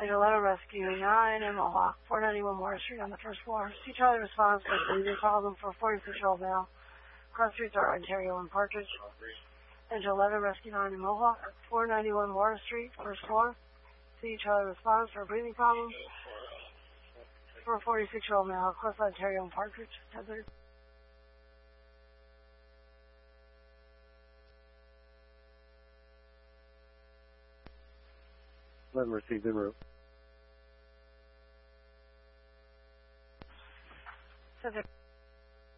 Angel 11 Rescue 9 in Mohawk, 491 Morris Street on the first floor. See Charlie responds for breathing problem for 46-year-old male. Cross streets are Ontario and Partridge. Angel 11 Rescue 9 in Mohawk, 491 Morris Street, first floor. See Charlie responds for breathing problem for 46-year-old male. Cross Ontario and Partridge. 10:30. Let him receive en route. 10:30.